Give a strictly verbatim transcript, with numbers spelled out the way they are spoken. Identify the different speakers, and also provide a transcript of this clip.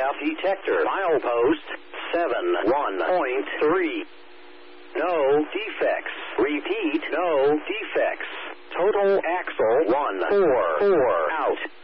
Speaker 1: F detector. Milepost seven one point three. No defects. Repeat, no defects. Total axle one four four out.